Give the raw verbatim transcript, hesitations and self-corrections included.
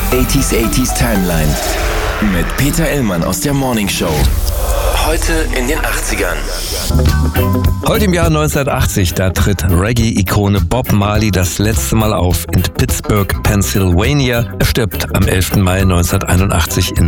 achtziger achtziger Timeline mit Peter Illmann aus der Morning Show. Heute in den achtzigern. Heute im Jahr neunzehnhundertachtzig, da tritt Reggae-Ikone Bob Marley das letzte Mal auf in Pittsburgh, Pennsylvania. Er stirbt am elften Mai neunzehnhunderteinundachtzig in